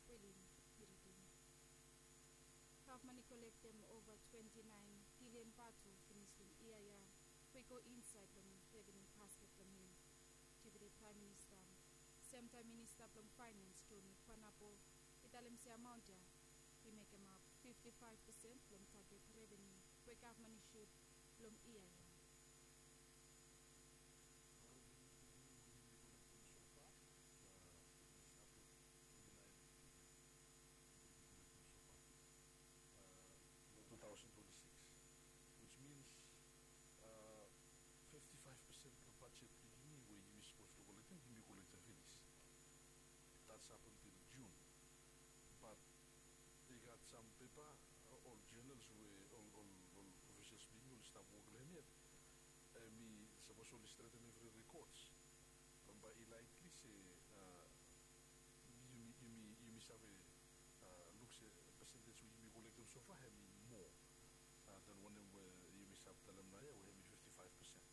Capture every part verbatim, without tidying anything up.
Willing Biridim. Kaufman collect them over twenty-nine billion batu finislim iaya. We go inside them revenue basket them in. Deputy Prime Minister. Same time Minister from Finance Tony Panapo. Italim se amount ya. We make them up fifty-five percent from target revenue. We government should from iaya. twenty twenty-six, which means uh, fifty-five percent of the budget you where you are supposed to collect, and you collect a finish. That's up until June. But they got some paper, uh, all journals, where all, all, all professionals being will stop working in it. I mean, supposed to straighten every records. But by likely say, uh, you you may you may have a uh, looks at percentage where you may collect them so far, I mean more. Uh, than one where you miss out the alumni, we have fifty-five percent.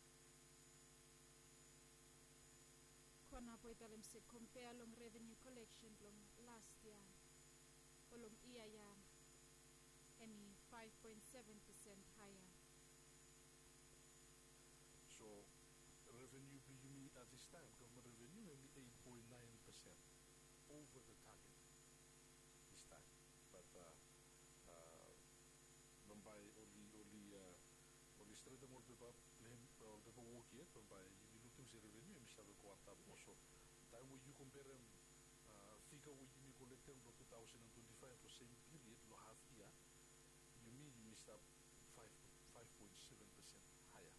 Kona po italim se compare long revenue collection long last year. Olong iya ya emi five point seven percent higher. So revenue you mean at this time, government revenue maybe eight point nine percent over the target this time. But uh, uh, by only only uh, only straight more people blame all the work yet, but by you looking at revenue, you have a quarter also. Time when you compare them, uh, figure when you collect them for two thousand twenty-five for same period, no half year, you mean you missed up five five point seven percent higher.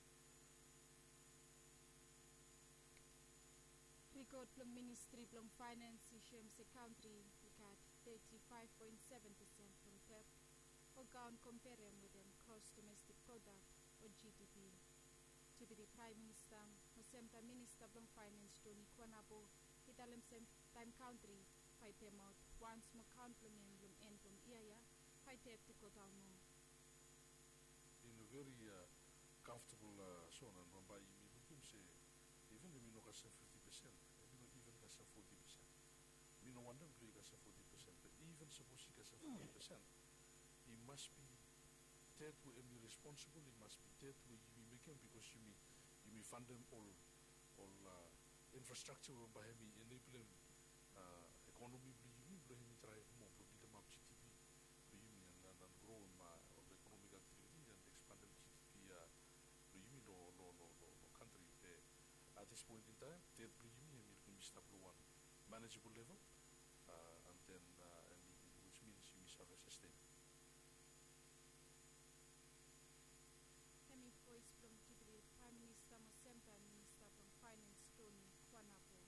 Record from Ministry from Finance system se country we got thirty-five point seven percent from P E P. Or gown comparing with them gross domestic product or G D P. To be the Prime Minister, or same time Minister from Finance Tony Kwanabo, italim same time country, fight them out once more compliment from end from Iaya, fight them to go down more. In a very uh, comfortable uh, zone, and by you can say, even if you know fifty percent, even even forty percent. You know one them play forty percent, but even suppose you get forty percent. He must be that way and be responsible. He must be that way you be making because you may you may fund them all all uh, infrastructure by him enabling uh, economy. You may bring him try more to beat them up G D P. You may and and grow my all the economic activity and expand the G D P. Uh, you may no no no no no country uh, at this point in time. That you may make him stable one manageable level, uh, and then uh, and which means you may have a sustain. Voice from Deputy Prime Minister Mosempa and Minister from Finance Tony Kwanabo.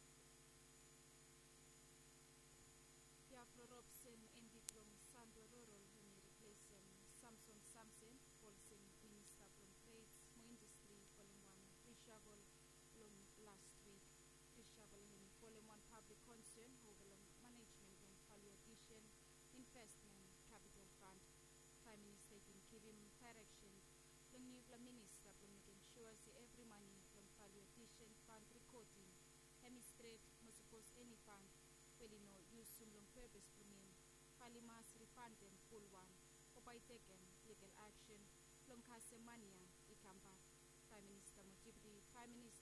Piafro Robson ended from Sandro Rural when he replaced um, Samson Samson, Paulson Minister from Trades, Mo Industry, following one reshuffle long last week. Reshuffle when following one public concern over management from value addition, investment, capital fund. Prime Minister can give him direction. The new Minister for making sure that every money from value addition fund recording, hemistrate, must suppose any fund, will no use some long purpose for me. Pali must refund them full one, or by taking legal action, long case mania, it come back. Prime Minister Mojibdi, Prime Minister